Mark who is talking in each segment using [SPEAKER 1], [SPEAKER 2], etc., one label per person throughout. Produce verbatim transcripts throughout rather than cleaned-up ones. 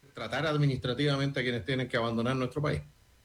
[SPEAKER 1] tratar administrativamente a quienes tienen que abandonar nuestro país.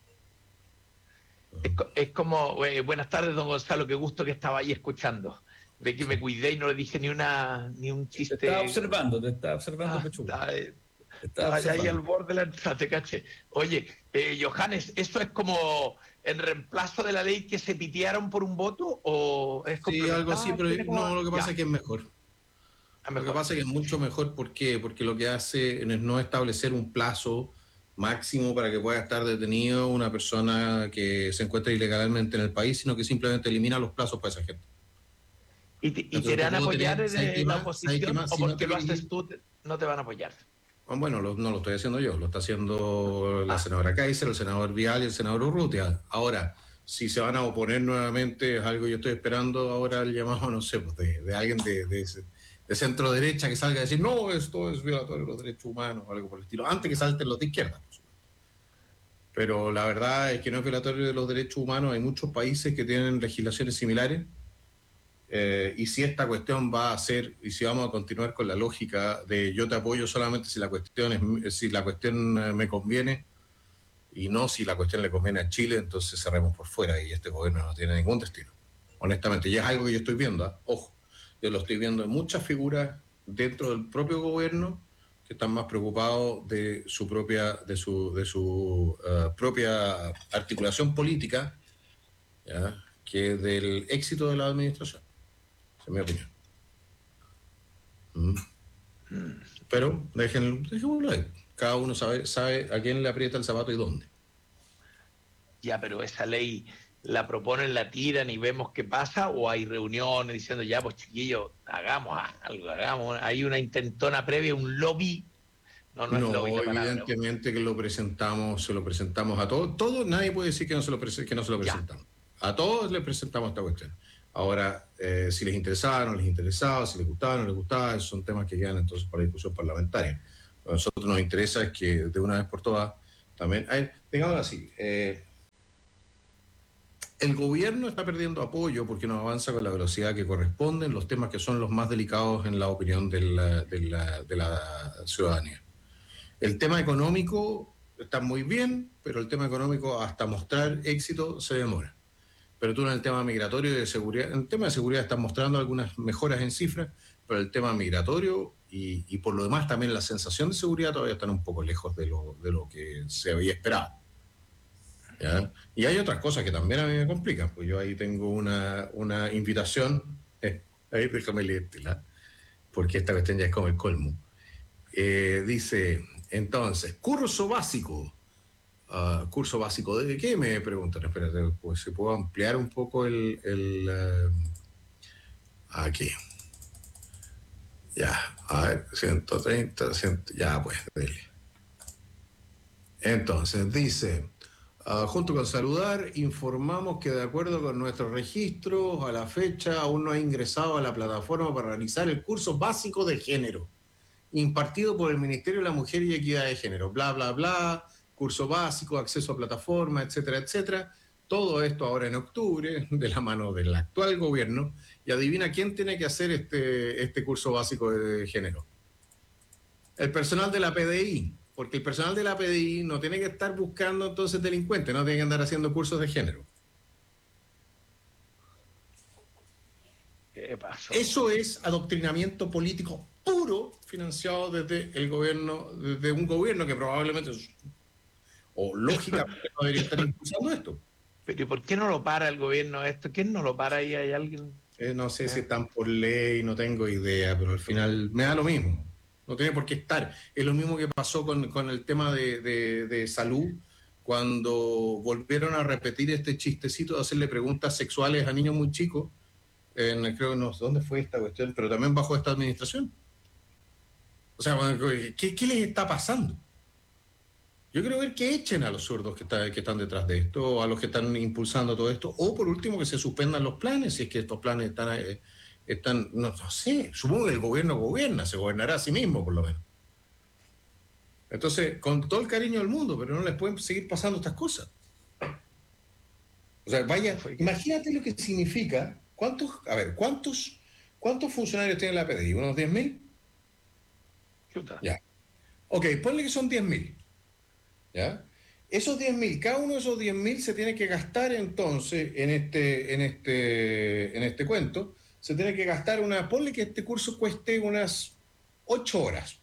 [SPEAKER 2] Es, es como, eh, buenas tardes, don Gonzalo, qué gusto que estaba ahí escuchando. De que me cuidé y no le dije ni una ni un chiste.
[SPEAKER 3] Te estaba observando, te estaba observando,
[SPEAKER 2] ah,
[SPEAKER 3] Pechuga.
[SPEAKER 2] Estaba, eh,
[SPEAKER 3] Te
[SPEAKER 2] estaba
[SPEAKER 3] estaba
[SPEAKER 2] ahí
[SPEAKER 3] observando.
[SPEAKER 2] al borde de la entrada, te caché. Oye, eh, Johannes, ¿eso es como en reemplazo de la ley que se pitearon por un voto o es
[SPEAKER 1] Sí, algo así, pero
[SPEAKER 2] como...
[SPEAKER 1] no, lo que pasa
[SPEAKER 2] ya.
[SPEAKER 1] es que es mejor.
[SPEAKER 2] Es
[SPEAKER 1] Lo
[SPEAKER 2] mejor.
[SPEAKER 1] que pasa es que es mucho mejor, ¿por qué? Porque lo que hace es no establecer un plazo máximo para que pueda estar detenido una persona que se encuentra ilegalmente en el país, sino que simplemente elimina los plazos para esa gente.
[SPEAKER 2] ¿Y te, y
[SPEAKER 1] Entonces,
[SPEAKER 2] te van a apoyar
[SPEAKER 1] tener, ¿sabes qué
[SPEAKER 2] en la
[SPEAKER 1] más? ¿Sabes qué
[SPEAKER 2] oposición
[SPEAKER 1] más?
[SPEAKER 2] o
[SPEAKER 1] Si no
[SPEAKER 2] porque
[SPEAKER 1] te
[SPEAKER 2] lo
[SPEAKER 1] querís,
[SPEAKER 2] haces tú no te van a apoyar?
[SPEAKER 1] bueno, lo, no lo estoy haciendo yo, lo está haciendo la
[SPEAKER 2] Ah.
[SPEAKER 1] senadora Kaiser, el senador Vial y el senador Urrutia. Ahora, si se van a oponer nuevamente, es algo que yo estoy esperando ahora el llamado, no sé, pues de, de alguien de, de, de centro derecha que salga a decir, no, esto es violatorio de los derechos humanos o algo por el estilo, antes que salten los de izquierda. Pero la verdad es que no es violatorio de los derechos humanos, hay muchos países que tienen legislaciones similares. Eh, y si esta cuestión va a ser, y si vamos a continuar con la lógica de yo te apoyo solamente si la cuestión es, si la cuestión me conviene y no si la cuestión le conviene a Chile, entonces cerremos por fuera y este gobierno no tiene ningún destino. Honestamente, y es algo que yo estoy viendo, ¿eh? Ojo, yo lo estoy viendo en muchas figuras dentro del propio gobierno que están más preocupados de su propia, de su, de su uh, propia articulación política, ¿ya?, que del éxito de la administración. Esa es mi opinión. Mm. Pero dejen, dejémoslo ahí. Cada uno sabe, sabe a quién le aprieta el zapato y dónde.
[SPEAKER 2] Ya, pero esa ley la proponen, la tiran y vemos qué pasa, o hay reuniones diciendo ya, pues chiquillos, hagamos algo, hagamos, hay una intentona previa, un lobby. No, no es lobby
[SPEAKER 1] No,
[SPEAKER 2] la palabra.
[SPEAKER 1] evidentemente que lo presentamos, se lo presentamos a todos. Todos, nadie puede decir que no se lo, que no se lo presentamos. Ya. A todos les presentamos esta cuestión. Ahora, eh, si les interesaba, no les interesaba, si les gustaba, no les gustaba, esos son temas que quedan entonces para discusión parlamentaria. A nosotros nos interesa es que de una vez por todas también, hay, digamos así, eh, el gobierno está perdiendo apoyo porque no avanza con la velocidad que corresponde en los temas que son los más delicados en la opinión de la, de la, de la ciudadanía. El tema económico está muy bien, pero el tema económico hasta mostrar éxito se demora. Pero tú en el tema migratorio y de seguridad, en el tema de seguridad están mostrando algunas mejoras en cifras, pero el tema migratorio y, y por lo demás también la sensación de seguridad todavía están un poco lejos de lo, de lo que se había esperado. ¿Ya? Y hay otras cosas que también a mí me complican, pues yo ahí tengo una, una invitación, eh, ahí déjame leértela, porque esta cuestión ya es como el colmo. Eh, dice, entonces, curso básico. Uh, curso básico de qué, me preguntan. Espérate, pues si puedo ampliar un poco el, el uh, aquí ya, a ver, ciento treinta, cien, ya pues dele. Entonces dice, uh, junto con saludar, informamos que de acuerdo con nuestros registros a la fecha aún no ha ingresado a la plataforma para realizar el curso básico de género impartido por el Ministerio de la Mujer y Equidad de Género, bla bla bla, curso básico, acceso a plataforma, etcétera, etcétera. Todo esto ahora en octubre, de la mano del actual gobierno. Y adivina quién tiene que hacer este, este curso básico de género. El personal de la P D I, porque el personal de la P D I no tiene que estar buscando entonces delincuentes, no tiene que andar haciendo cursos de género.
[SPEAKER 2] ¿Qué pasó?
[SPEAKER 1] Eso es adoctrinamiento político puro, financiado desde el gobierno, desde un gobierno que probablemente o lógicamente no debería estar impulsando esto.
[SPEAKER 2] Pero ¿y por qué no lo para el gobierno esto? ¿Quién no lo para ahí? ¿Hay alguien?
[SPEAKER 1] Eh, no sé eh. si están por ley, no tengo idea, pero al final me da lo mismo. No tiene por qué estar. Es lo mismo que pasó con, con el tema de, de, de salud, cuando volvieron a repetir este chistecito de hacerle preguntas sexuales a niños muy chicos. En, creo que no sé dónde fue esta cuestión, pero también bajo esta administración. O sea, ¿qué, qué les está pasando? Yo quiero ver que echen a los zurdos que, está, que están detrás de esto, o a los que están impulsando todo esto, o por último que se suspendan los planes, si es que estos planes están, eh, están no, no sé, supongo que el gobierno gobierna, se gobernará a sí mismo por lo menos. Entonces, con todo el cariño del mundo, pero no les pueden seguir pasando estas cosas. O sea, vaya, imagínate lo que significa, ¿cuántos, a ver, cuántos, cuántos funcionarios tiene la P D I? ¿Unos diez mil? Ya. Ok, ponle que son diez mil. ¿Ya? Esos diez mil, cada uno de esos diez mil se tiene que gastar entonces en este, en este, en este cuento, se tiene que gastar una, ponle que este curso cueste unas ocho horas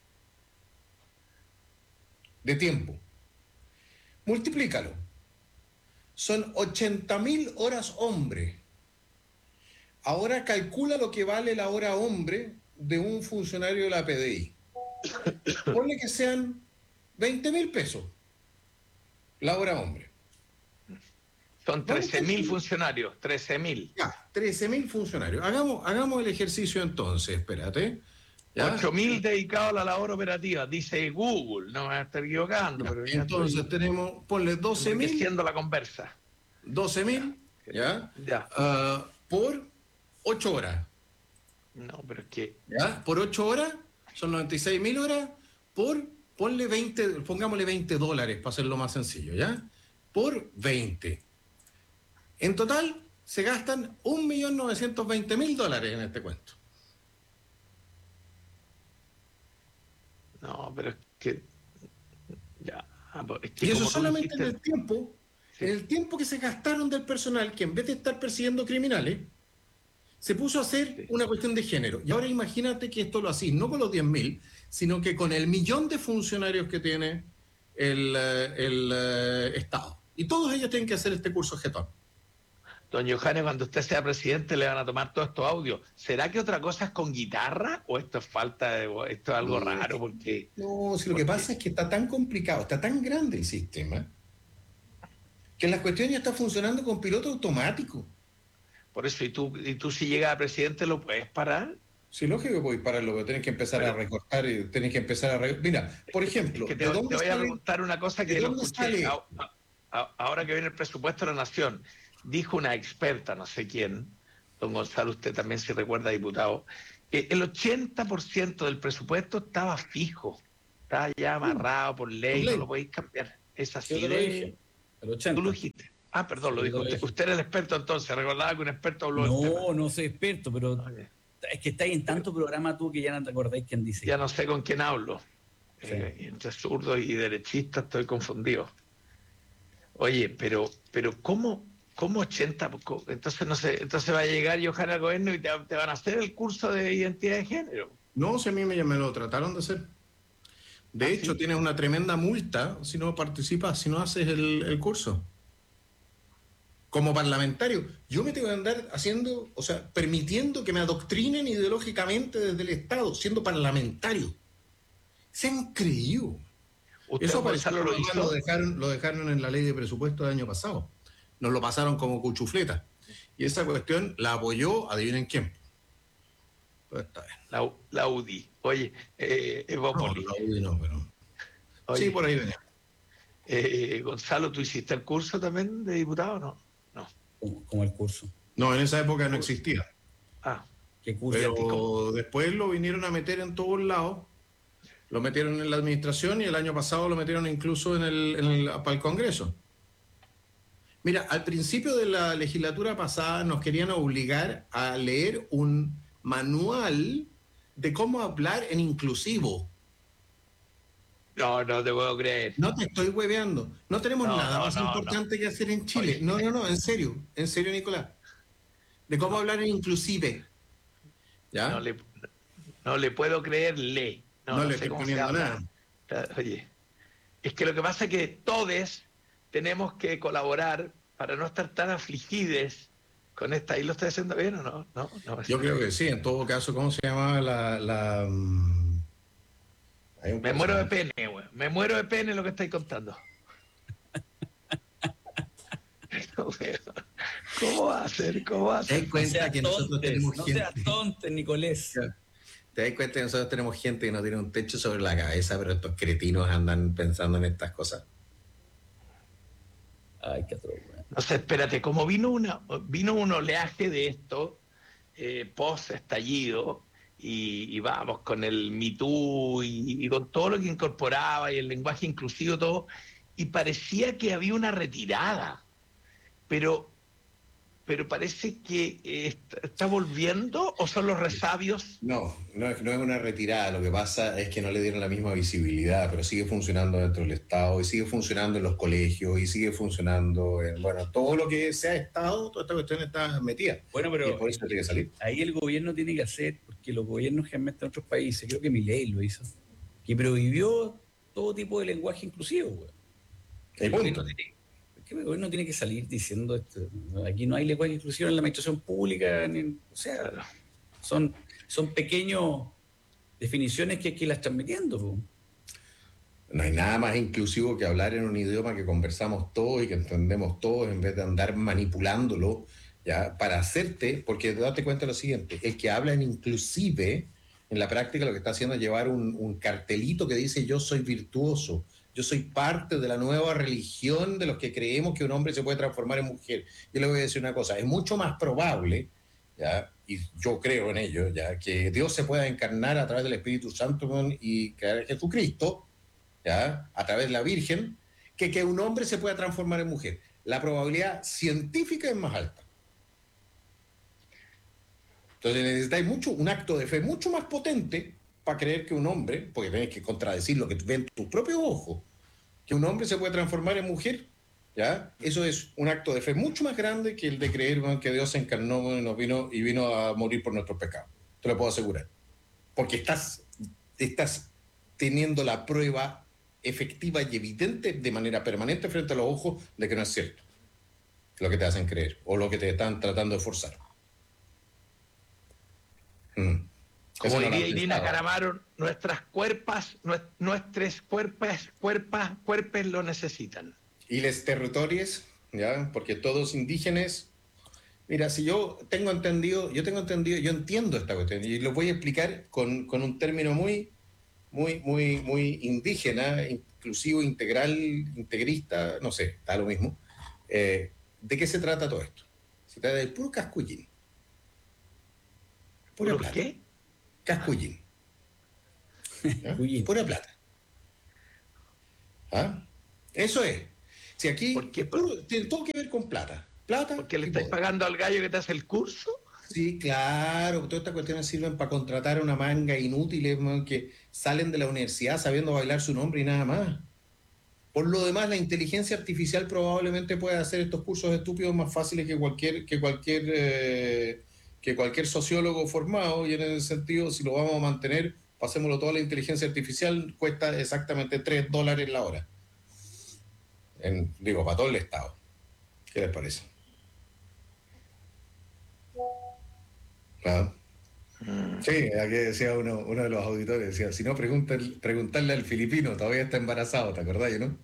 [SPEAKER 1] de tiempo. Multiplícalo. Son ochenta mil horas hombre. Ahora calcula lo que vale la hora hombre de un funcionario de la P D I. Ponle que sean veinte mil pesos la hora hombre.
[SPEAKER 2] Son trece mil funcionarios, trece mil.
[SPEAKER 1] Ya, trece mil funcionarios. Hagamos, hagamos el ejercicio entonces, espérate.
[SPEAKER 2] ocho mil dedicados a la labor operativa, dice Google, no me voy a estar equivocando.
[SPEAKER 1] Ya,
[SPEAKER 2] pero ya
[SPEAKER 1] entonces
[SPEAKER 2] estoy
[SPEAKER 1] tenemos, ponle doce mil.
[SPEAKER 2] enriqueciendo la conversa.
[SPEAKER 1] doce mil, ¿ya?
[SPEAKER 2] Ya.
[SPEAKER 1] Uh, por ocho horas.
[SPEAKER 2] No, pero es que...
[SPEAKER 1] ¿Ya? Por ocho horas, son noventa y seis mil horas, por, ponle veinte, pongámosle veinte dólares para hacerlo más sencillo, ¿ya? Por veinte. En total, se gastan un millón novecientos veinte mil dólares en este cuento.
[SPEAKER 2] No, pero es que... Ya. Es que
[SPEAKER 1] y eso
[SPEAKER 2] como
[SPEAKER 1] solamente
[SPEAKER 2] dijiste...
[SPEAKER 1] en el tiempo, sí. en el tiempo que se gastaron del personal, que en vez de estar persiguiendo criminales, se puso a hacer sí. una cuestión de género. Y ahora imagínate que esto lo hacís, no con los diez mil, sino que con el millón de funcionarios que tiene el, el, el Estado. Y todos ellos tienen que hacer este curso Getón.
[SPEAKER 2] Don Johannes, cuando usted sea presidente le van a tomar todos estos audios. ¿Será que otra cosa es con guitarra o esto es falta de, esto es algo no, raro? Porque
[SPEAKER 1] no, si lo
[SPEAKER 2] porque...
[SPEAKER 1] que pasa es que está tan complicado, está tan grande el sistema, que la cuestión ya está funcionando con piloto automático.
[SPEAKER 2] Por eso, ¿y tú, y tú si llegas a presidente lo puedes parar?
[SPEAKER 1] Sí, lógico que podéis pararlo, pero tenés que empezar pero, a recortar y tenés que empezar a... Re... Mira, por ejemplo...
[SPEAKER 2] Es que te,
[SPEAKER 1] ¿de dónde
[SPEAKER 2] te voy
[SPEAKER 1] sale,
[SPEAKER 2] a preguntar una cosa que lo escuché a, a, ahora que viene el presupuesto de la Nación. Dijo una experta, no sé quién, don Gonzalo, usted también si recuerda, diputado, que el ochenta por ciento del presupuesto estaba fijo, estaba ya amarrado por ley,
[SPEAKER 1] ley.
[SPEAKER 2] no lo podéis cambiar. Es así
[SPEAKER 3] Yo
[SPEAKER 2] de...
[SPEAKER 3] lo dije, el ochenta.
[SPEAKER 2] Tú lo dijiste. Ah, perdón,
[SPEAKER 3] sí,
[SPEAKER 2] lo dijo
[SPEAKER 3] lo
[SPEAKER 2] usted. Usted era el experto entonces, recordaba que un experto habló
[SPEAKER 3] No,
[SPEAKER 2] del tema.
[SPEAKER 3] no soy experto, pero okay. es que estáis en tanto programa tú que ya no te acordáis quién dice.
[SPEAKER 2] Ya no sé con quién hablo.
[SPEAKER 3] Sí.
[SPEAKER 2] Eh, entre zurdos y derechistas estoy confundido. Oye, pero, pero ¿cómo, cómo ochenta? Entonces no sé, entonces va a llegar Johanna al gobierno y te, te van a hacer el curso de identidad de género.
[SPEAKER 1] No, si a mí me, me lo trataron de hacer. De ¿Ah, hecho, sí? tienes una tremenda multa si no participas, si no haces el, el curso. Como parlamentario, yo me tengo que andar haciendo, o sea, permitiendo que me adoctrinen ideológicamente desde el Estado, siendo parlamentario. Se han creído. Eso apareció, lo, hizo? Lo, dejaron, lo dejaron en la ley de presupuesto del año pasado. Nos lo pasaron como cuchufleta. Y esa cuestión la apoyó, adivinen quién.
[SPEAKER 2] Pues está bien. La, la U D I. Oye, eh, Evópolis.
[SPEAKER 1] No, la U D I no, pero... Oye, sí, por ahí venía.
[SPEAKER 2] Eh, Gonzalo, ¿tú hiciste el curso también de diputado o no? No.
[SPEAKER 3] Como, como el curso.
[SPEAKER 1] No, en esa época no existía.
[SPEAKER 2] Ah.
[SPEAKER 3] ¿Qué curso?
[SPEAKER 1] Pero después lo vinieron a meter en todos lados. Lo metieron en la administración y el año pasado lo metieron incluso en el, en el, para el Congreso. Mira, al principio de la legislatura pasada nos querían obligar a leer un manual de cómo hablar en inclusivo.
[SPEAKER 2] No, no te puedo creer.
[SPEAKER 1] No te estoy hueveando. No tenemos no, nada no, más no, importante no. que hacer en Chile. Oye. No, no, no, en serio. En serio, Nicolás. De cómo hablar en inclusive. ¿Ya?
[SPEAKER 2] No le, no le puedo creer, lee.
[SPEAKER 1] No, no le estoy poniendo nada.
[SPEAKER 2] Oye, es que lo que pasa es que todos tenemos que colaborar para no estar tan afligidos con esta. ¿Y lo estoy haciendo bien o no? no, no
[SPEAKER 1] Yo creo que sí. En todo caso, ¿cómo se llama la...? la
[SPEAKER 2] Me muero de pene, güey. Me muero de pene lo que estáis contando. ¿Cómo va a ser? ¿Cómo va a ser?
[SPEAKER 1] Te das cuenta
[SPEAKER 3] no
[SPEAKER 1] que nosotros
[SPEAKER 3] tontes,
[SPEAKER 1] tenemos
[SPEAKER 3] no
[SPEAKER 1] gente...
[SPEAKER 3] seas tonto, Nicolás.
[SPEAKER 1] Te das cuenta que nosotros tenemos gente que no tiene un techo sobre la cabeza, pero estos cretinos andan pensando en estas cosas.
[SPEAKER 3] Ay, qué atroz.
[SPEAKER 2] No sé, espérate, como vino una vino un oleaje de esto, eh, post-estallido, y, y vamos con el Me Too y, y con todo lo que incorporaba y el lenguaje inclusivo, todo, y parecía que había una retirada. Pero pero parece que eh, está, está volviendo, ¿o son los resabios?
[SPEAKER 1] No, no es, no es una retirada, lo que pasa es que no le dieron la misma visibilidad, pero sigue funcionando dentro del Estado y sigue funcionando en los colegios y sigue funcionando en, bueno, todo lo que sea Estado, toda esta cuestión está metida.
[SPEAKER 3] Bueno,
[SPEAKER 1] Y
[SPEAKER 3] pero
[SPEAKER 1] por eso tiene que salir.
[SPEAKER 3] ahí el gobierno tiene que hacer, porque los gobiernos generalmente en otros países, creo que Milei lo hizo, que prohibió todo tipo de lenguaje inclusivo, güey.
[SPEAKER 1] El
[SPEAKER 3] El
[SPEAKER 1] punto.
[SPEAKER 3] gobierno tiene, es que el gobierno tiene que salir diciendo esto, aquí no hay lenguaje inclusivo en la administración pública, ni, o sea, son, son pequeños definiciones que hay que irlas transmitiendo, güey.
[SPEAKER 1] No hay nada más inclusivo que hablar en un idioma que conversamos todos y que entendemos todos en vez de andar manipulándolo, ¿ya? Para hacerte, porque date cuenta de lo siguiente, el que habla en inclusive, en la práctica lo que está haciendo es llevar un, un cartelito que dice yo soy virtuoso, yo soy parte de la nueva religión de los que creemos que un hombre se puede transformar en mujer. Yo le voy a decir una cosa, es mucho más probable, ¿ya? Y yo creo en ello, ¿ya? Que Dios se pueda encarnar a través del Espíritu Santo y crear a Jesucristo, ¿ya? A través de la Virgen, que que un hombre se pueda transformar en mujer. La probabilidad científica es más alta. Entonces necesitáis mucho, un acto de fe mucho más potente para creer que un hombre, porque tenés que contradecir lo que ven tus propios ojos, que un hombre se puede transformar en mujer, ¿ya? Eso es un acto de fe mucho más grande que el de creer, bueno, que Dios se encarnó y, nos vino, y vino a morir por nuestros pecados. Te lo puedo asegurar. Porque estás, estás teniendo la prueba efectiva y evidente de manera permanente frente a los ojos de que no es cierto lo que te hacen creer o lo que te están tratando de forzar. Mm.
[SPEAKER 2] Como
[SPEAKER 1] Eso no
[SPEAKER 2] diría
[SPEAKER 1] lo
[SPEAKER 2] Irina
[SPEAKER 1] pensaba.
[SPEAKER 2] Caramaro, nuestras cuerpas, nues- nuestras cuerpas, cuerpas, cuerpes lo necesitan.
[SPEAKER 1] Y los territorios, ¿ya? Porque todos indígenas. Mira, si yo tengo entendido, yo tengo entendido, yo entiendo esta cuestión y lo voy a explicar con, con un término muy, muy, muy, muy indígena, inclusivo, integral, integrista, no sé, da lo mismo. Eh, ¿de qué se trata todo esto? Se trata del puro cascullín. Pura
[SPEAKER 2] ¿Por
[SPEAKER 1] plata.
[SPEAKER 2] qué?
[SPEAKER 1] Cascullín. ¿Ya?
[SPEAKER 3] Cascullín.
[SPEAKER 1] Pura plata. ¿Ah? Eso es. Si aquí
[SPEAKER 2] ¿Por qué?
[SPEAKER 1] es puro- tiene todo que ver con plata. Plata
[SPEAKER 2] ¿Porque le
[SPEAKER 1] y
[SPEAKER 2] estáis
[SPEAKER 1] poder.
[SPEAKER 2] pagando al gallo que te hace el curso?
[SPEAKER 1] Sí, claro, todas estas cuestiones sirven para contratar a una manga inútiles, man, que salen de la universidad sabiendo bailar su nombre y nada más. Por lo demás, la inteligencia artificial probablemente puede hacer estos cursos estúpidos más fáciles que cualquier, que cualquier, eh, que cualquier sociólogo formado, y en ese sentido, si lo vamos a mantener, pasémoslo todo a la inteligencia artificial, cuesta exactamente tres dólares la hora. En, digo, para todo el Estado. ¿Qué les parece? Claro. Sí, aquí decía uno, uno de los auditores, decía, si no, preguntan- preguntarle al filipino, todavía está embarazado, ¿te acordás, no?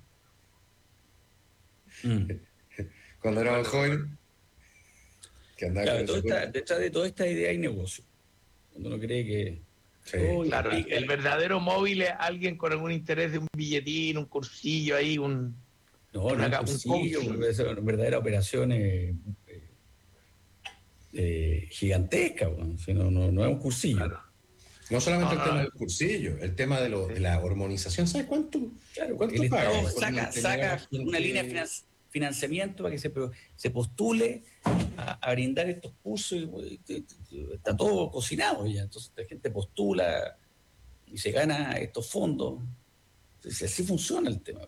[SPEAKER 3] Mm.
[SPEAKER 1] Cuando éramos
[SPEAKER 2] Bueno,
[SPEAKER 1] jóvenes, que andaba
[SPEAKER 3] Claro,
[SPEAKER 1] con
[SPEAKER 3] todo
[SPEAKER 1] ese
[SPEAKER 3] esta-
[SPEAKER 1] cuento.
[SPEAKER 3] detrás de toda esta idea hay negocio. Cuando uno cree que
[SPEAKER 1] Sí.
[SPEAKER 3] todo
[SPEAKER 2] Claro, el,
[SPEAKER 3] implica-
[SPEAKER 2] el verdadero móvil es alguien con algún interés de un billetín, un cursillo ahí, un...
[SPEAKER 3] no, no
[SPEAKER 2] una
[SPEAKER 3] es
[SPEAKER 2] ca-
[SPEAKER 3] un
[SPEAKER 2] un
[SPEAKER 3] cursillo,
[SPEAKER 2] coaching.
[SPEAKER 3] porque es una verdadera operación eh, eh, eh, gigantesca, bueno, sino, no, no es un cursillo.
[SPEAKER 2] Claro.
[SPEAKER 1] No solamente
[SPEAKER 2] No,
[SPEAKER 1] el
[SPEAKER 2] no,
[SPEAKER 1] tema
[SPEAKER 2] no.
[SPEAKER 1] del cursillo, el tema de, lo, de la hormonización. ¿Sabes cuánto,
[SPEAKER 3] Claro,
[SPEAKER 1] cuánto
[SPEAKER 3] el
[SPEAKER 1] pagan
[SPEAKER 3] Estado
[SPEAKER 1] por
[SPEAKER 3] saca,
[SPEAKER 1] mantener a la
[SPEAKER 3] saca
[SPEAKER 1] gente?
[SPEAKER 3] una línea de finan- financiamiento para que se, pro- se postule a, a brindar estos cursos. Y, y- y- está todo cocinado ya. Entonces la gente postula y se gana estos fondos. Entonces, así funciona el tema.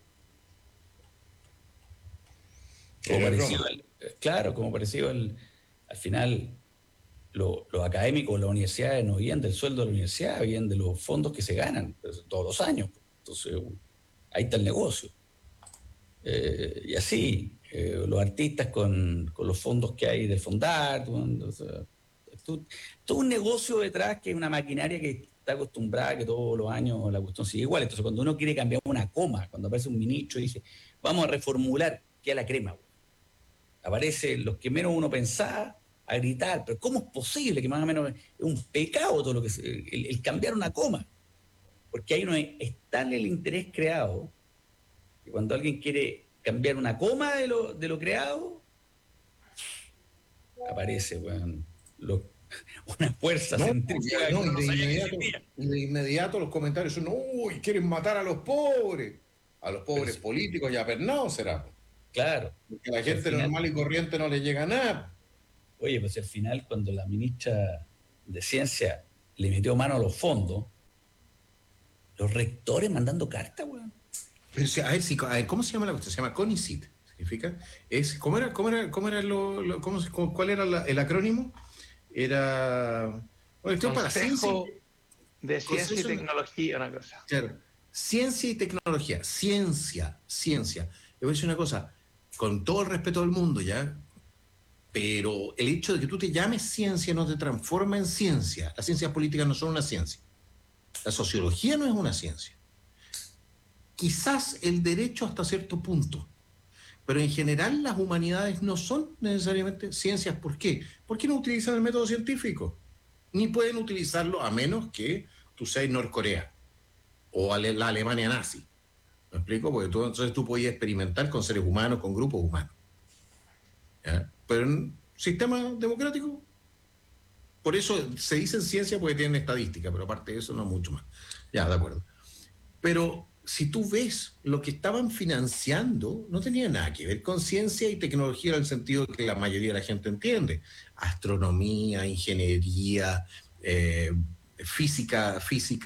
[SPEAKER 3] Como
[SPEAKER 1] Era
[SPEAKER 3] parecido
[SPEAKER 1] broma.
[SPEAKER 3] al- claro, como parecido al, al final, lo- los académicos de la universidad no viven del sueldo de la universidad, viven de los fondos que se ganan pues, todos los años. Entonces, ahí está el negocio. Eh, y así, eh, los artistas con, con los fondos que hay del Fondar, o sea, tú- todo un negocio detrás que es una maquinaria que está acostumbrada a que todos los años la cuestión sigue igual. Entonces, cuando uno quiere cambiar una coma, cuando aparece un ministro y dice, vamos a reformular, queda la crema. Güey. Aparecen los que menos uno pensaba a gritar, pero ¿cómo es posible que más o menos es un pecado todo lo que se, el, el cambiar una coma? Porque hay uno, es tal el interés creado que cuando alguien quiere cambiar una coma de lo, de lo creado, aparece, bueno, lo, una fuerza
[SPEAKER 1] No,
[SPEAKER 3] centrífuga
[SPEAKER 1] no,
[SPEAKER 3] que uno
[SPEAKER 1] y,
[SPEAKER 3] no
[SPEAKER 1] de
[SPEAKER 3] sabía que
[SPEAKER 1] inmediato,
[SPEAKER 3] existía.
[SPEAKER 1] y de inmediato los comentarios son, uy, quieren matar a los pobres. A los pobres
[SPEAKER 3] Pero sí.
[SPEAKER 1] políticos y a Pernao será.
[SPEAKER 3] Claro.
[SPEAKER 1] Porque a la
[SPEAKER 3] Si al
[SPEAKER 1] gente
[SPEAKER 3] final-
[SPEAKER 1] normal y corriente no le llega nada.
[SPEAKER 3] Oye, pues al final cuando la ministra de Ciencia le metió mano a los fondos, los rectores mandando cartas, weón.
[SPEAKER 1] Pero, a ver, si, a ver, ¿cómo se llama la cuestión? Se llama CONICIT. ¿Significa? Es, ¿Cómo era, cómo era, cómo era lo, lo cómo, cuál era la, el acrónimo? Era... Bueno, esto para ciencia
[SPEAKER 2] de ciencia y tecnología, una cosa.
[SPEAKER 1] Claro, ciencia y tecnología, ciencia, ciencia. Le voy a decir una cosa, con todo el respeto del mundo, ¿ya? Pero el hecho de que tú te llames ciencia no te transforma en ciencia. Las ciencias políticas no son una ciencia. La sociología no es una ciencia. Quizás el derecho hasta cierto punto, pero en general las humanidades no son necesariamente ciencias. ¿Por qué? Porque no utilizan el método científico. Ni pueden utilizarlo a menos que tú seas Norcorea o la Alemania nazi. ¿Me explico? Porque tú, entonces tú podías experimentar con seres humanos, con grupos humanos. ¿Ya? Pero en un sistema democrático, por eso se dice ciencia porque tienen estadística, pero aparte de eso no mucho más. Ya, de acuerdo. Pero si tú ves lo que estaban financiando, no tenía nada que ver con ciencia y tecnología en el sentido que la mayoría de la gente entiende. Astronomía, ingeniería, eh, física,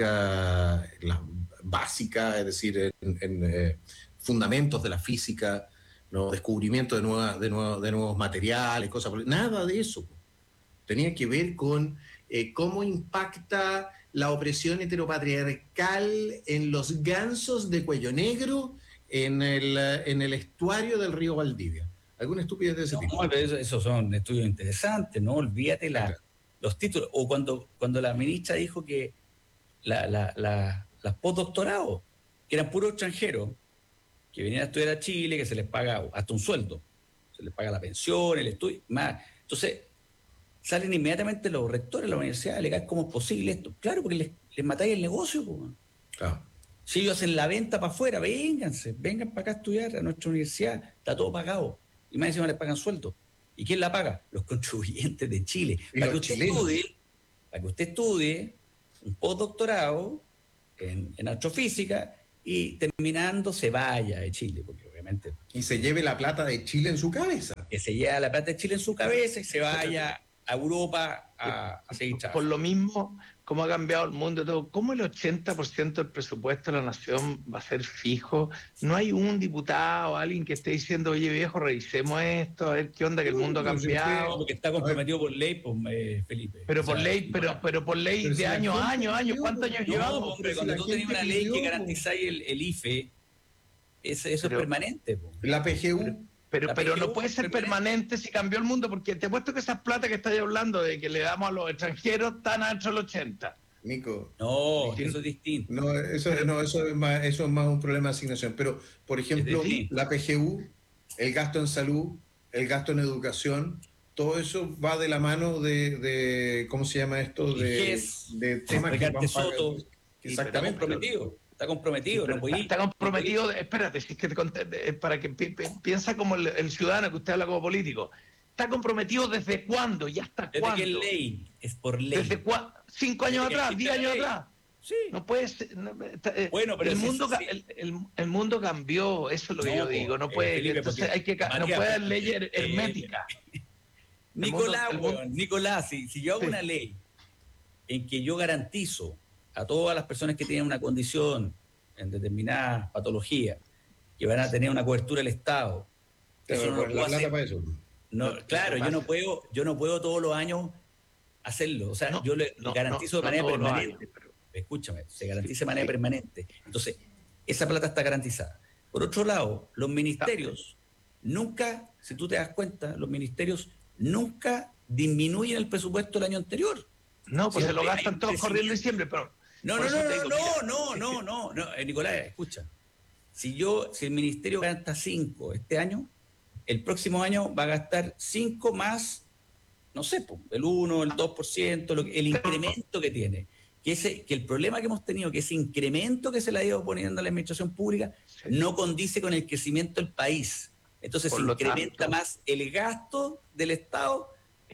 [SPEAKER 1] física la básica, es decir, en, en eh, fundamentos de la física, ¿no? Descubrimiento de, nueva, de, nuevo, de nuevos materiales, cosas por... Nada de eso. Tenía que ver con eh, cómo impacta la opresión heteropatriarcal en los gansos de cuello negro en el, en el estuario del río Valdivia. ¿Alguna estupidez de ese
[SPEAKER 3] no,
[SPEAKER 1] tipo?
[SPEAKER 3] No, pero eso, esos son estudios interesantes, ¿no? Olvídate la, claro. los títulos. O cuando, cuando la ministra dijo que la, la, la, las postdoctorados, que eran puros extranjeros, que venían a estudiar a Chile, que se les paga hasta un sueldo, se les paga la pensión, el estudio, más. Entonces, salen inmediatamente los rectores de la universidad legal, ¿cómo es posible esto? Claro, porque les, les matáis el negocio, pues.
[SPEAKER 1] Claro.
[SPEAKER 3] Si ellos hacen la venta para afuera, vénganse, vengan para acá a estudiar a nuestra universidad, está todo pagado. Y más encima les pagan sueldo. ¿Y quién la paga? Los contribuyentes de Chile. Para que, usted estudie, para que usted estudie un postdoctorado en, en astrofísica y terminando se vaya de Chile, porque obviamente...
[SPEAKER 1] Y se lleve la plata de Chile en su cabeza.
[SPEAKER 3] Que se lleve la plata de Chile en su cabeza y se vaya a Europa a, a seguir trabajando.
[SPEAKER 2] Por lo mismo, cómo ha cambiado el mundo, todo, cómo el ochenta por ciento del presupuesto de la nación va a ser fijo. No hay un diputado, alguien que esté diciendo, oye viejo, revisemos esto, a ver qué onda, que el mundo ha cambiado.
[SPEAKER 3] Porque está comprometido por ley, pues, eh, Felipe.
[SPEAKER 2] Pero por o sea, ley, pero, pero por ley pero de si año a año, año, ¿cuántos años
[SPEAKER 3] no,
[SPEAKER 2] llevamos?
[SPEAKER 3] Hombre, cuando tú tenés una ley que garantizáis el, el I F E, eso, eso
[SPEAKER 2] pero,
[SPEAKER 3] es permanente. Pues.
[SPEAKER 1] La P G U...
[SPEAKER 2] Pero, pero no puede ser permanente si cambió el mundo, porque te apuesto que esas plata que estáis hablando de que le damos a los extranjeros están ancho el ochenta.
[SPEAKER 1] Nico.
[SPEAKER 3] No, eso es distinto.
[SPEAKER 1] No, eso, no, eso, es más, eso es más un problema de asignación. Pero, por ejemplo, la P G U, el gasto en salud, el gasto en educación, todo eso va de la mano de, de ¿cómo se llama esto? De, de temas que van
[SPEAKER 3] Soto, exactamente. Comprometido. Está comprometido, sí, no puede ir.
[SPEAKER 2] Está comprometido, no espérate, si es que te, para que pi, pi, piensa como el, el ciudadano que usted habla como político. ¿Está comprometido desde cuándo y hasta
[SPEAKER 3] desde
[SPEAKER 2] cuándo?
[SPEAKER 3] Desde que es ley, es por ley.
[SPEAKER 2] ¿Desde cua, cinco años desde atrás, diez años ley. atrás?
[SPEAKER 3] Sí.
[SPEAKER 2] No puede ser, no, está,
[SPEAKER 3] bueno, pero
[SPEAKER 2] el,
[SPEAKER 3] si
[SPEAKER 2] mundo,
[SPEAKER 3] sí.
[SPEAKER 2] el, el, el mundo cambió, eso es lo que no, yo digo. No puede,
[SPEAKER 3] eh, Felipe,
[SPEAKER 2] entonces hay que, María, no puede haber ley eh, hermética.
[SPEAKER 3] Nicolás, mundo, bueno, Nicolás, si, si yo hago sí. una ley en que yo garantizo a todas las personas que tienen una condición en determinadas patologías que van a tener una cobertura del Estado.
[SPEAKER 1] Pero eso no lo puedo hacer. Para eso.
[SPEAKER 3] No, claro, yo no puedo, yo no puedo todos los años hacerlo. O sea, no, yo le no, garantizo no, de manera permanente. Años, pero... Escúchame, se garantiza de manera sí. permanente. Entonces, esa plata está garantizada. Por otro lado, los ministerios nunca, si tú te das cuenta, los ministerios nunca disminuyen el presupuesto del año anterior.
[SPEAKER 2] No, pues si se lo gastan todos corriendo en diciembre, pero...
[SPEAKER 3] No, no, no, no, no, no, no, no, no, eh, Nicolás, escucha. Si yo, si el ministerio gasta cinco este año, el próximo año va a gastar cinco más, no sé, el uno, el dos por ciento, lo que, el incremento que tiene. Que, ese, que el problema que hemos tenido, que ese incremento que se le ha ido poniendo a la administración pública, sí. no condice con el crecimiento del país. Entonces se incrementa tanto, más el gasto del Estado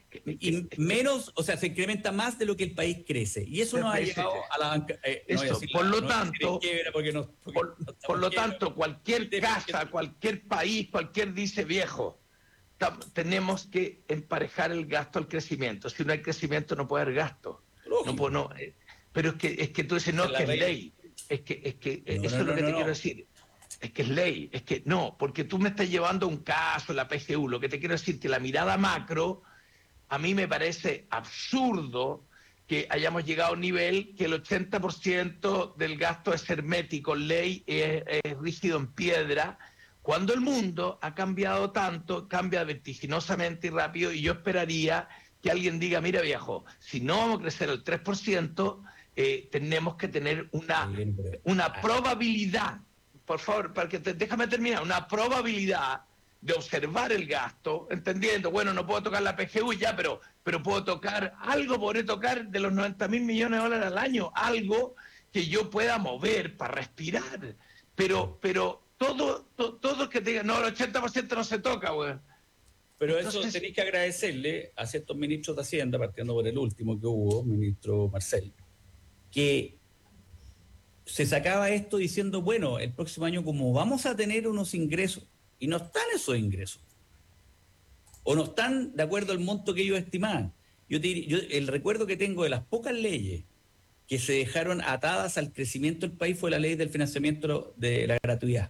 [SPEAKER 3] y menos, o sea, se incrementa más de lo que el país crece. Y eso nos ha llevado a la banca. Eh,
[SPEAKER 2] eso,
[SPEAKER 3] no
[SPEAKER 2] por
[SPEAKER 3] la,
[SPEAKER 2] lo
[SPEAKER 3] no
[SPEAKER 2] tanto,
[SPEAKER 3] porque no, porque
[SPEAKER 2] por,
[SPEAKER 3] no
[SPEAKER 2] por lo tanto, cualquier casa, cualquier país, cualquier dice viejo, tenemos que emparejar el gasto al crecimiento. Si no hay crecimiento no puede haber gasto. No, puedo, no, eh, pero es que, es que tú dices, no, es que es ley. Es que, es que no, eso no, es lo no, que no, te no. quiero decir. Es que es ley. Es que no, porque tú me estás llevando a un caso, la P G U. Lo que te quiero decir que la mirada macro, a mí me parece absurdo que hayamos llegado a un nivel que el ochenta por ciento del gasto es hermético, ley, es, es rígido en piedra, cuando el mundo ha cambiado tanto, cambia vertiginosamente y rápido, y yo esperaría que alguien diga, mira viejo, si no vamos a crecer el tres por ciento, eh, tenemos que tener una, una probabilidad, por favor, para que te, déjame terminar, una probabilidad de observar el gasto, entendiendo, bueno, no puedo tocar la P G U ya, pero, pero puedo tocar algo, podré tocar de los noventa mil millones de dólares al año, algo que yo pueda mover para respirar, pero, pero todo, todo, todo que te digan, no, el ochenta por ciento no se toca, güey.
[SPEAKER 3] Pero eso Entonces, tenéis que agradecerle a ciertos ministros de Hacienda, partiendo por el último que hubo, ministro Marcel, que se sacaba esto diciendo, bueno, el próximo año como vamos a tener unos ingresos, y no están esos ingresos, o no están de acuerdo al monto que ellos estimaban. Yo, te, yo el recuerdo que tengo de las pocas leyes que se dejaron atadas al crecimiento del país fue la ley del financiamiento de la gratuidad,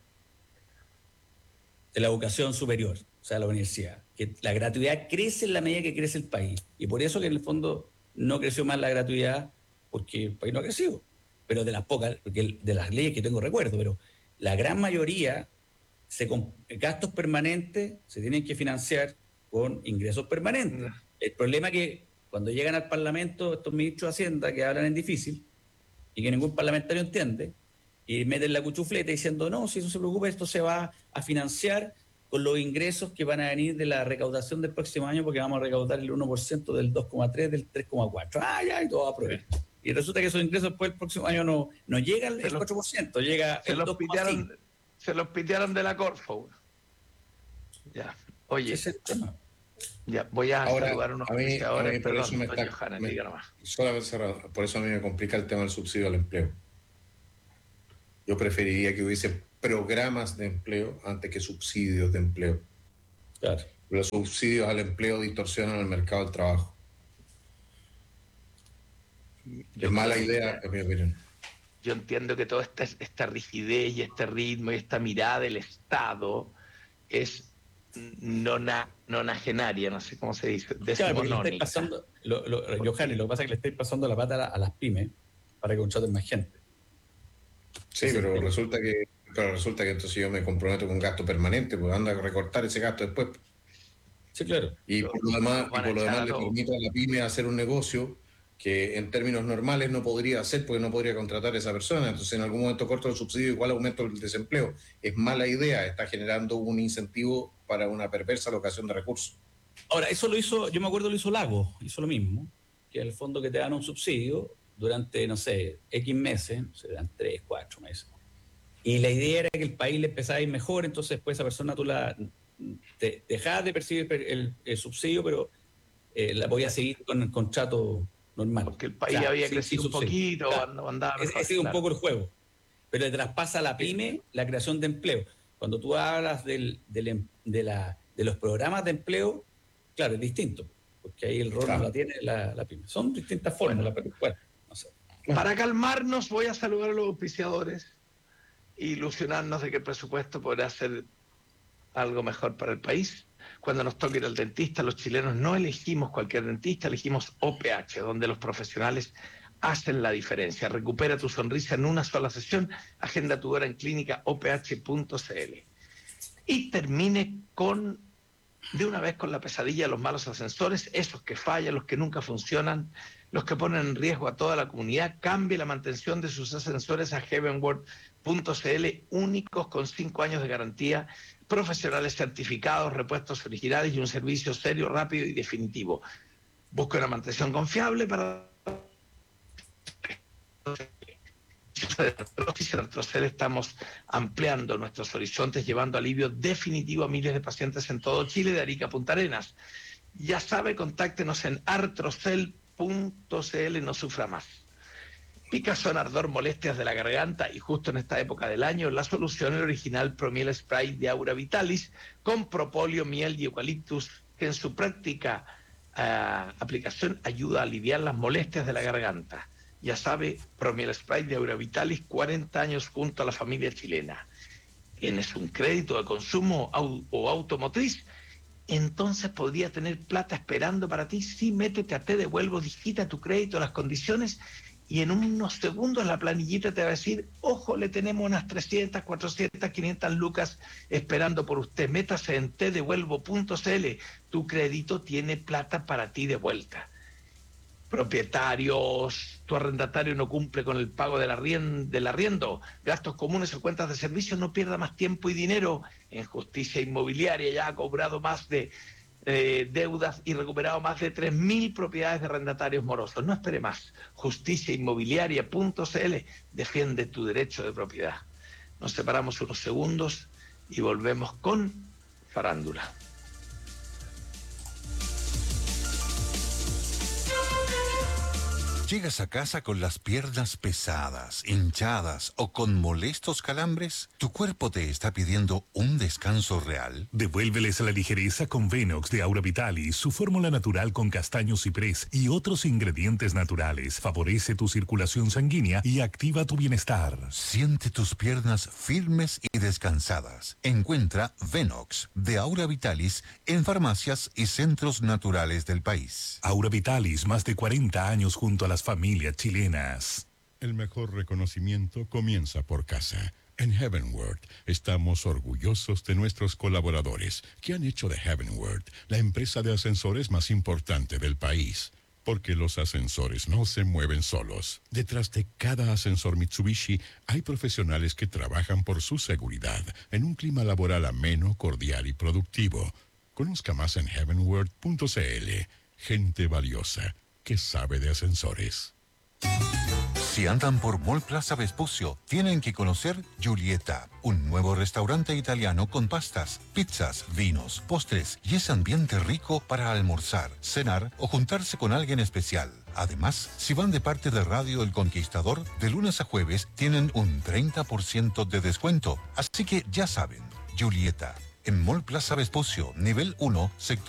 [SPEAKER 3] de la educación superior, o sea, la universidad, que la gratuidad crece en la medida que crece el país, y por eso que en el fondo no creció más la gratuidad, porque el país no ha crecido, pero de las pocas, porque de las leyes que tengo recuerdo, pero la gran mayoría, se, gastos permanentes se tienen que financiar con ingresos permanentes. El problema es que cuando llegan al Parlamento estos ministros de Hacienda que hablan en difícil y que ningún parlamentario entiende, y meten la cuchufleta diciendo, no, si eso se preocupe, esto se va a financiar con los ingresos que van a venir de la recaudación del próximo año, porque vamos a recaudar el uno por ciento del dos coma tres, del tres coma cuatro. Ah, ya, y todo va a proveer. Y resulta que esos ingresos después el próximo año no, no llega al cuatro por ciento, llega el dos coma cinco.
[SPEAKER 2] Se los pitearon de la Corfo. Ya, oye.
[SPEAKER 3] Ese es el tema.
[SPEAKER 2] Ya, voy a
[SPEAKER 1] Ahora,
[SPEAKER 2] saludar unos
[SPEAKER 1] a mí, a mí por, eso me está,
[SPEAKER 2] Johannes,
[SPEAKER 1] me, solamente cerrado, por eso a mí me complica el tema del subsidio al empleo. Yo preferiría que hubiese programas de empleo antes que subsidios de empleo.
[SPEAKER 3] Claro.
[SPEAKER 1] Los subsidios al empleo distorsionan el mercado del trabajo.
[SPEAKER 2] Yo
[SPEAKER 1] es mala idea, en mi opinión.
[SPEAKER 2] Yo entiendo que toda esta, esta rigidez y este ritmo y esta mirada del Estado es nona, nonagenaria, no sé cómo se dice.
[SPEAKER 3] Claro, porque le estáis pasando, lo, lo, Johannes, lo que pasa es que le estáis pasando la pata a, a las pymes para que contraten más gente.
[SPEAKER 1] Sí, sí, pero resulta que pero resulta que entonces yo me comprometo con un gasto permanente, pues anda a recortar ese gasto después.
[SPEAKER 3] Sí, claro.
[SPEAKER 1] Y por lo demás, y por lo demás le permito a la pyme hacer un negocio que en términos normales no podría hacer porque no podría contratar a esa persona. Entonces, en algún momento corto el subsidio, igual aumento el desempleo. Es mala idea, está generando un incentivo para una perversa alocación de recursos.
[SPEAKER 3] Ahora, eso lo hizo, yo me acuerdo lo hizo Lago, hizo lo mismo, que el fondo que te dan un subsidio durante, no sé, X meses, no sé, dan tres, cuatro meses. Y la idea era que el país le empezaba a ir mejor, entonces después esa persona tú la te, dejabas de percibir el, el subsidio, pero eh, la podías seguir con el contrato normal.
[SPEAKER 2] Porque el país, o sea, había sí, crecido sí, un poquito, claro, andaba mejor,
[SPEAKER 3] ese es un poco el juego. Pero le traspasa a la pyme la creación de empleo. Cuando tú hablas del, del, de, la, de los programas de empleo, claro, es distinto, porque ahí el rol claro. no la tiene la, la pyme. Son distintas fórmulas, pero bueno, no sé.
[SPEAKER 2] Para calmarnos, voy a saludar a los auspiciadores e ilusionarnos de que el presupuesto podrá ser algo mejor para el país. Cuando nos toque ir al dentista, los chilenos no elegimos cualquier dentista, elegimos O P H, donde los profesionales hacen la diferencia. Recupera tu sonrisa en una sola sesión. Agenda tu hora en clínica o p h punto c l. Y termine con, de una vez con la pesadilla de los malos ascensores, esos que fallan, los que nunca funcionan, los que ponen en riesgo a toda la comunidad. Cambie la mantención de sus ascensores a heavenworld punto c l, únicos con cinco años de garantía, profesionales certificados, repuestos originales y un servicio serio, rápido y definitivo. Busca una mantención confiable para... En Artrocel estamos ampliando nuestros horizontes, llevando alivio definitivo a miles de pacientes en todo Chile, de Arica a Punta Arenas. Ya sabe, contáctenos en artrocel punto c l, no sufra más. picazón, ardor, molestias de la garganta y justo en esta época del año, la solución el original Promiel Spray de Aura Vitalis con propóleo, miel y eucaliptus, que en su práctica uh, aplicación ayuda a aliviar las molestias de la garganta. Ya sabe, Promiel Spray de Aura Vitalis, cuarenta años junto a la familia chilena. ¿Tienes un crédito de consumo au o automotriz? Entonces podría tener plata esperando para ti. Sí, métete a Te Devuelvo, digita tu crédito, las condiciones, y en unos segundos la planillita te va a decir, ojo, le tenemos unas trescientas, cuatrocientas, quinientas lucas esperando por usted. Métase en te devuelvo punto c l. Tu crédito tiene plata para ti de vuelta. Propietarios, tu arrendatario no cumple con el pago del arriendo, del arriendo, gastos comunes o cuentas de servicio, no pierda más tiempo y dinero. En Justicia Inmobiliaria ya ha cobrado más de eh, deudas y recuperado más de tres mil propiedades de arrendatarios morosos. No espere más. justicia inmobiliaria punto c l. Defiende tu derecho de propiedad. Nos separamos unos segundos y volvemos con Farándula.
[SPEAKER 4] ¿Llegas a casa con las piernas pesadas, hinchadas o con molestos calambres? ¿Tu cuerpo te está pidiendo un descanso real?
[SPEAKER 5] Devuélveles la ligereza con Venox de Aura Vitalis. Su fórmula natural con castaño ciprés y otros ingredientes naturales favorece tu circulación sanguínea y activa tu bienestar.
[SPEAKER 4] Siente tus piernas firmes y descansadas. Encuentra Venox de Aura Vitalis en farmacias y centros naturales del país.
[SPEAKER 5] Aura Vitalis, más de cuarenta años junto a las familias chilenas.
[SPEAKER 6] El mejor reconocimiento comienza por casa. En Heavenward estamos orgullosos de nuestros colaboradores que han hecho de Heavenward la empresa de ascensores más importante del país. Porque los ascensores no se mueven solos. Detrás de cada ascensor Mitsubishi hay profesionales que trabajan por su seguridad en un clima laboral ameno, cordial y productivo. Conozca más en heavenward punto c l. Gente valiosa que sabe de ascensores.
[SPEAKER 4] Si andan por Mall Plaza Vespucio, tienen que conocer Giulietta, un nuevo restaurante italiano con pastas, pizzas, vinos, postres y ese ambiente rico para almorzar, cenar o juntarse con alguien especial. Además, si van de parte de Radio El Conquistador, de lunes a jueves tienen un treinta por ciento de descuento. Así que ya saben, Giulietta, en Mall Plaza Vespucio, nivel uno, sector